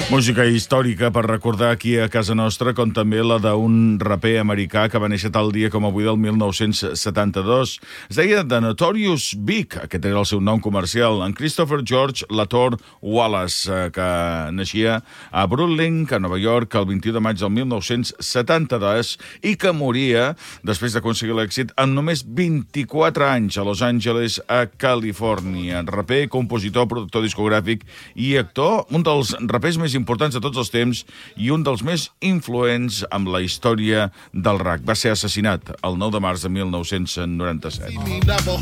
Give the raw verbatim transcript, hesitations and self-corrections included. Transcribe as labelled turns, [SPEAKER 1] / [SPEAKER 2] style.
[SPEAKER 1] Música històrica per recordar aquí a casa nostra, com també la d'un raper americà que va néixer tal dia com avui del mil nou-cents setanta-dos. Es deia The Notorious Big, aquest era el seu nom comercial, en Christopher George Lator Wallace, que naixia a Brooklyn, a Nova York, el vint-i-u de maig del mil nou-cents setanta-dos i que moria després d'aconseguir l'èxit amb només vint-i-quatre anys a Los Angeles, a Califòrnia. Raper, compositor, productor discogràfic i actor, un dels rapers més importants de tots els temps i un dels més influents amb la història del rap. Va ser assassinat el nou de març de mil nou-cents noranta-set.